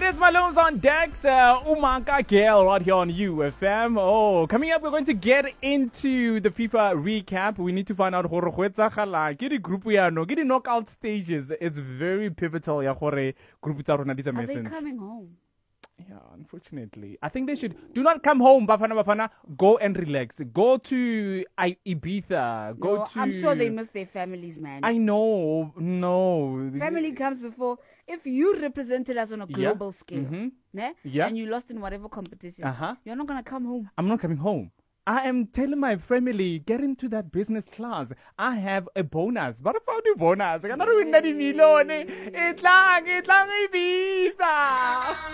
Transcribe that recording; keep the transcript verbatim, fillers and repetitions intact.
is Malone's on Dex. Uh, Umaka Gale right here on U F M. Oh, coming up, we're going to get into the FIFA recap. We need to find out hore go etsagala ke di group ya no ke di knockout stages. It's very pivotal ya gore group tsa rona di Are they tsamaiseng. coming home? Yeah, unfortunately. I think they should do not come home, Bafana Bafana. Go and relax. Go to I- Ibiza. Go No, to I'm sure they miss their families, man. I know. No. Family comes before. If you represented us on a Yeah. global scale, Mhm. ne? Yeah. and you lost in whatever competition, Uh-huh. you're not going to come home. I'm not coming home. I am telling my family, get into that business class. I have a bonus. What about the bonus? I cannot win that million. It's lang, it's lang Ibiza.